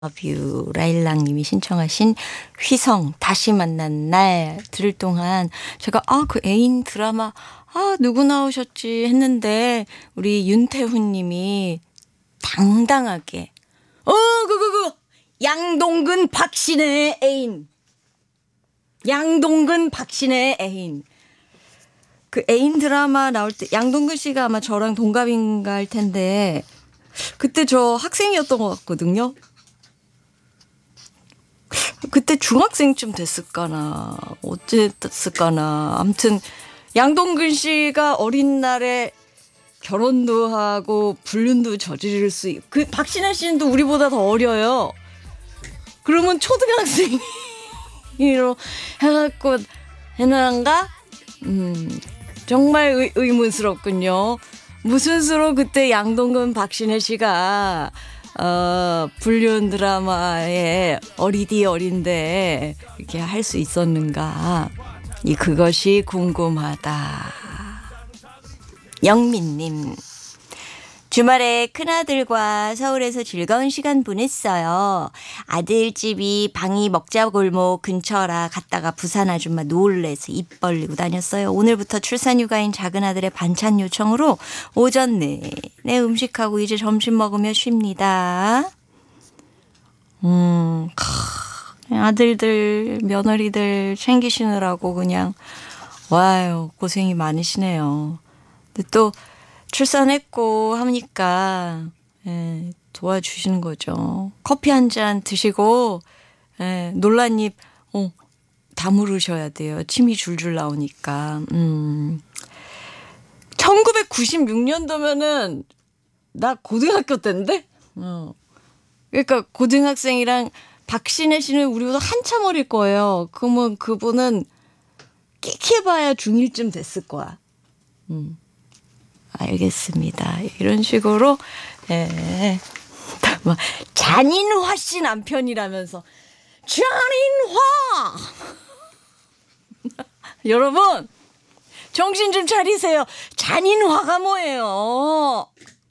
뷰 라일락님이 신청하신 휘성 다시 만난 날 들을 동안 제가 그 애인 드라마 누구 나오셨지 했는데 우리 윤태훈님이 당당하게 그거 양동근 박신혜의 애인, 양동근 박신혜의 애인. 그 애인 드라마 나올 때 양동근 씨가 아마 저랑 동갑인가 할 텐데 그때 저 학생이었던 것 같거든요. 그때 중학생쯤 됐을까나 어쨌을까나 아무튼 양동근 씨가 어린 날에 결혼도 하고 불륜도 저지를 수 있고 그 박신혜 씨는 또 우리보다 더 어려요. 그러면 초등학생으로 해갖고 해나가 정말 의문스럽군요. 무슨 수로 그때 양동근 박신혜 씨가 불륜 드라마에 어리디 어린데 이렇게 할 수 있었는가. 그것이 궁금하다. 영민님. 주말에 큰아들과 서울에서 즐거운 시간 보냈어요. 아들 집이 방이 먹자골목 근처라 갔다가 부산 아줌마 놀래서 입 벌리고 다녔어요. 오늘부터 출산휴가인 작은아들의 반찬 요청으로 오전 내내 음식하고 이제 점심 먹으며 쉽니다. 아들들 며느리들 챙기시느라고 그냥 와요 고생이 많으시네요. 근데 또 출산했고 하니까 도와주시는 거죠. 커피 한 잔 드시고 놀란입 다무르셔야 돼요. 침이 줄줄 나오니까. 1996년도면은 나 고등학교 때인데? 그러니까 고등학생이랑 박신혜 씨는 우리보다 한참 어릴 거예요. 그러면 그분은 끼키해봐야 중1쯤 됐을 거야. 알겠습니다. 이런 식으로 잔인화 씨 남편이라면서 잔인화 여러분 정신 좀 차리세요. 잔인화가 뭐예요?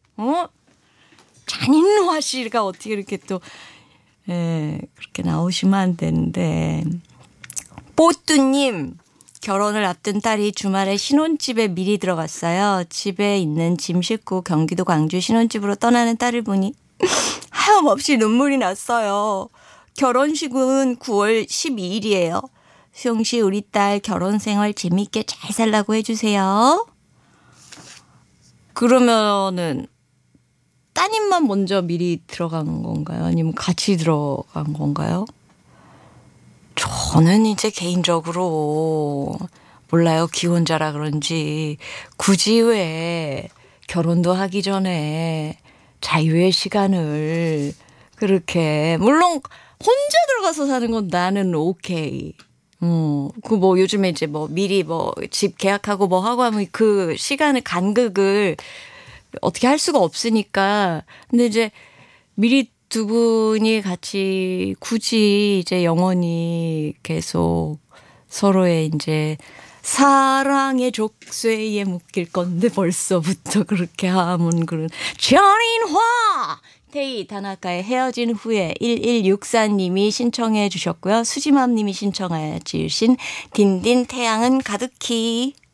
잔인화 씨가 어떻게 이렇게 또 그렇게 나오시면 안 되는데. 뽀뚜님 결혼을 앞둔 딸이 주말에 신혼집에 미리 들어갔어요. 집에 있는 짐 싣고 경기도 광주 신혼집으로 떠나는 딸을 보니 하염없이 눈물이 났어요. 결혼식은 9월 12일이에요. 수영 씨 우리 딸 결혼 생활 재밌게 잘 살라고 해주세요. 그러면은 따님만 먼저 미리 들어간 건가요? 아니면 같이 들어간 건가요? 저는 이제 개인적으로 몰라요. 기혼자라 그런지 굳이 왜 결혼도 하기 전에 자유의 시간을 그렇게 물론 혼자 들어가서 사는 건 나는 오케이. 요즘에 이제 미리 집 계약하고 하고 하면 그 시간을 간극을 어떻게 할 수가 없으니까. 근데 이제 미리 두 분이 같이 굳이 이제 영원히 계속 서로의 이제 사랑의 족쇄에 묶일 건데 벌써부터 그렇게 하면 그런 잔인화. 테이 다나카의 헤어진 후에 1164님이 신청해 주셨고요. 수지맘님이 신청해 주신 딘딘 태양은 가득히.